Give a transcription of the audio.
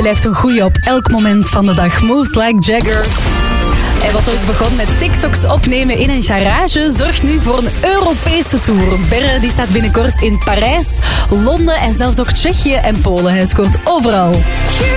blijft een goeie op elk moment van de dag. Moves like Jagger. En wat ooit begon met TikToks opnemen in een garage, zorgt nu voor een Europese tour. Berre die staat binnenkort in Parijs, Londen en zelfs ook Tsjechië en Polen. Hij scoort overal.